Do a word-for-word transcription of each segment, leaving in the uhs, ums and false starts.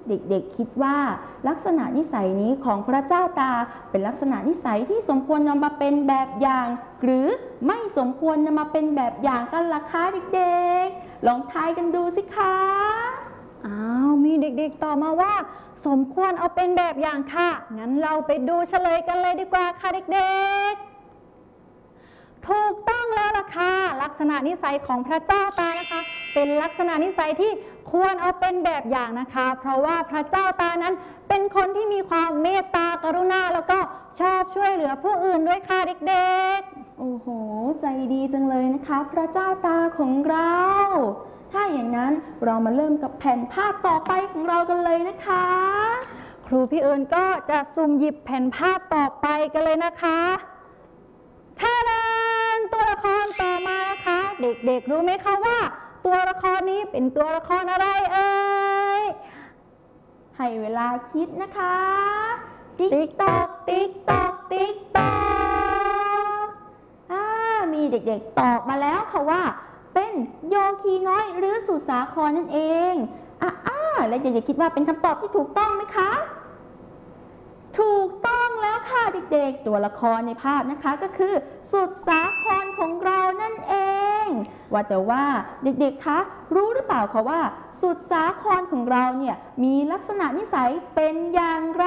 เด็กๆคิดว่าลักษณะนิสัยนี้ของพระเจ้าตาเป็นลักษณะนิสัยที่สมควรนำมาเป็นแบบอย่างหรือไม่สมควรนำมาเป็นแบบอย่างกันล่ะคะเด็กๆลองทายกันดูสิคะอ้าวมีเด็กๆตอบมาว่าสมควรเอาเป็นแบบอย่างค่ะงั้นเราไปดูเฉลยกันเลยดีกว่าค่ะเด็กๆถูกต้องแล้วล่ะค่ะลักษณะนิสัยของพระเจ้าตานะคะเป็นลักษณะนิสัยที่ควรเอาเป็นแบบอย่างนะคะเพราะว่าพระเจ้าตานั้นเป็นคนที่มีความเมตตากรุณาแล้วก็ชอบช่วยเหลือผู้อื่นด้วยค่ะเด็กๆโอ้โหใจดีจังเลยนะคะพระเจ้าตาของเราถ้าอย่างนั้นเรามาเริ่มกับแผ่นภาพต่อไปของเรากันเลยนะคะครูพี่เอิญก็จะสุ่มหยิบแผ่นภาพต่อไปกันเลยนะคะท่านันตัวละครต่อมานะคะเด็กๆรู้ไหมคะว่าตัวละครนี้เป็นตัวละครอะไรเอ่ยให้เวลาคิดนะคะติ๊กตอกติ๊กตอกติ๊กตอกอ่ามีเด็กๆตอบมาแล้วค่ะว่าเป็นโยคีน้อยหรือสุสาครนั่นเองอ่าอ่าและเด็กๆคิดว่าเป็นคำตอบที่ถูกต้องไหมคะถูกต้องแล้วค่ะเด็กๆตัวละครในภาพนะคะก็คือสุสาครของเรานั่นเองว่าแต่ว่าเด็กๆคะรู้หรือเปล่าคะว่าสุสาครของเราเนี่ยมีลักษณะนิสัยเป็นอย่างไร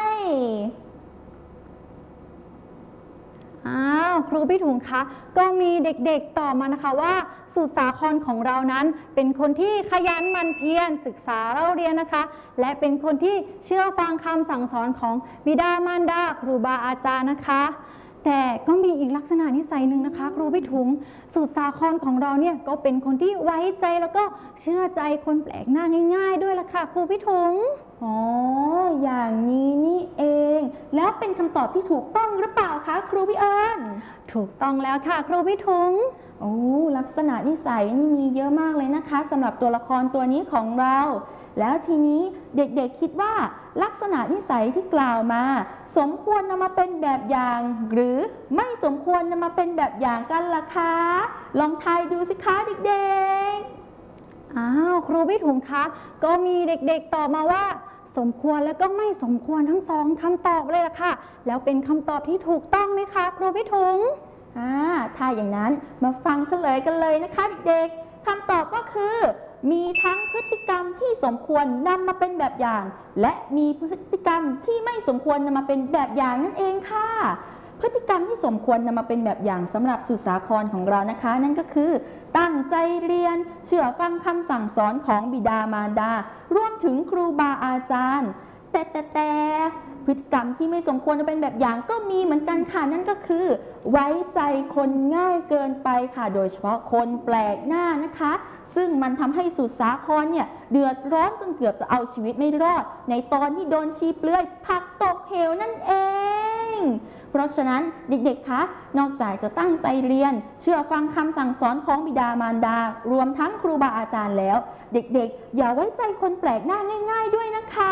อ้าวครูพี่ถุงคะก็มีเด็กๆตอบมานะคะว่าสุสาครของเรานั้นเป็นคนที่ขยันหมั่นเพียรศึกษาเล่าเรียนนะคะและเป็นคนที่เชื่อฟังคำสั่งสอนของบิดามารดาครูบาอาจารย์นะคะแต่ก็มีอีกลักษณะนิสัยหนึ่งนะคะครูพี่ถุงสุสาครของเราเนี่ยก็เป็นคนที่ไว้ใจแล้วก็เชื่อใจคนแปลกหน้าง่ายๆด้วยล่ะค่ะครูพี่ถุงอ๋ออย่างนี้นี่เองแล้วเป็นคำตอบที่ถูกต้องหรือเปล่าคะครูพี่เอิญถูกต้องแล้วค่ะครูพี่ถุงโอ้ลักษณะนิสัยนี่มีเยอะมากเลยนะคะสำหรับตัวละครตัวนี้ของเราแล้วทีนี้เด็กๆคิดว่าลักษณะนิสัยที่กล่าวมาสมควรนำมาเป็นแบบอย่างหรือไม่สมควรนำมาเป็นแบบอย่างกันล่ะคะลองทายดูสิคะเด็กๆอ้าวครูพี่ถุงคะก็มีเด็กๆตอบมาว่าสมควรแล้วก็ไม่สมควรทั้งสองคำตอบเลยล่ะค่ะแล้วเป็นคำตอบที่ถูกต้องไหมคะครูพี่ถุงอ่าถ้าอย่างนั้นมาฟังเฉลยกันเลยนะคะเด็กๆคำตอบก็คือมีทั้งพฤติกรรมที่สมควรนำมาเป็นแบบอย่างและมีพฤติกรรมที่ไม่สมควรนำมาเป็นแบบอย่างนั่นเองค่ะพฤติกรรมที่สมควรนำมาเป็นแบบอย่างสำหรับสุสาครของเรานะคะนั่นก็คือตั้งใจเรียนเชื่อฟังคำสั่งสอนของบิดามารดารวมถึงครูบาอาจารย์แต่แต่แต่พฤติกรรมที่ไม่สมควรจะเป็นแบบอย่างก็มีเหมือนกันค่ะนั่นก็คือไว้ใจคนง่ายเกินไปค่ะโดยเฉพาะคนแปลกหน้านะคะซึ่งมันทำให้สุสาครเนี่ยเดือดร้อนจนเกือบจะเอาชีวิตไม่รอดในตอนที่โดนชีเปลือยผลักตกเหวนั่นเองเพราะฉะนั้นเด็กๆคะนอกจากจะตั้งใจเรียนเชื่อฟังคำสั่งสอนของบิดามารดารวมทั้งครูบาอาจารย์แล้วเด็กๆอย่าไว้ใจคนแปลกหน้าง่ายๆด้วยนะคะ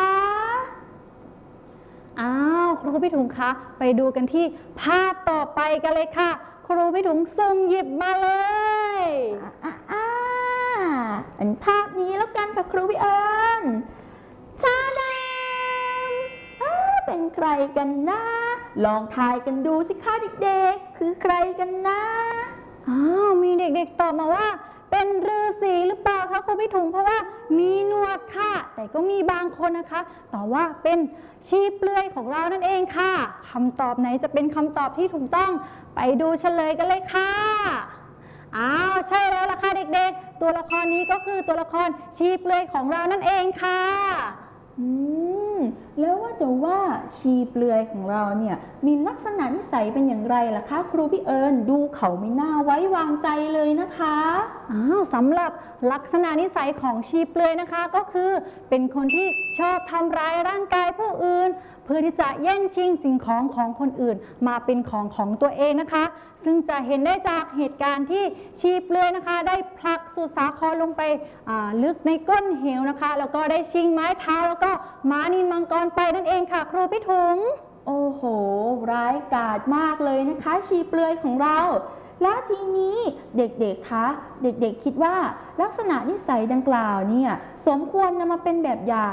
อ้าวครูพี่ถุงคะไปดูกันที่ภาพต่อไปกันเลยค่ะครูพี่ถุงสุ่มหยิบมาเลยอ่าอ่าอันภาพนี้แล้วกันค่ะครูพี่เอิญชาดำเป็นใครกันนะลองทายกันดูสิคะเด็กๆคือใครกันนะอ้าวมีเด็กๆตอบมาว่าเป็นฤาษีหรือเปล่าคะครูพี่ถุงเพราะว่ามีหนวดค่ะแต่ก็มีบางคนนะคะตอบว่าเป็นชีเปลือยของเรานั่นเองค่ะคำตอบไหนจะเป็นคำตอบที่ถูกต้องไปดูเฉลยกันเลยค่ะอ้าวใช่แล้วล่ะค่ะเด็กๆตัวละครนี้ก็คือตัวละครชีเปลือยของเรานั่นเองค่ะอืมแล้วว่าแต่ว่าชีเปลือยของเราเนี่ยมีลักษณะนิสัยเป็นอย่างไรล่ะคะครูพี่เอิญดูเขาไม่น่าไว้วางใจเลยนะคะอ้าวสำหรับลักษณะนิสัยของชีเปลือยนะคะก็คือเป็นคนที่ชอบทำร้ายร่างกายผู้อื่นเพื่อที่จะแย่งชิงสิ่งของของคนอื่นมาเป็นของของตัวเองนะคะซึ่งจะเห็นได้จากเหตุการณ์ที่ชีเปลือยนะคะได้ผลักสุสาครลงไปลึกในก้นเหวนะคะแล้วก็ได้ชิงไม้เท้าแล้วก็ม้านิลมังกรไปนั่นเองค่ะครูพี่ถุงโอ้โหร้ายกาจมากเลยนะคะชีเปลือยของเราแล้วทีนี้เด็กๆคะเด็กๆคิดว่าลักษณะนิสัยดังกล่าวเนี่ยสมควรนำมาเป็นแบบอย่าง